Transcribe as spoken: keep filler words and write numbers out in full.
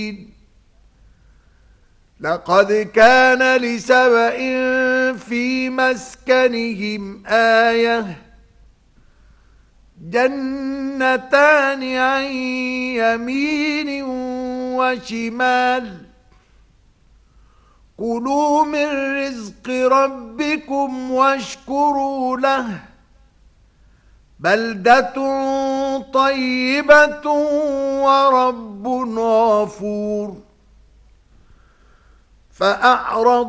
لقد كان لسبإ في مسكنهم آية جنتان عن يمين وشمال كلوا من رزق ربكم واشكروا له بلدة طيبة ورب غفور. فأعرض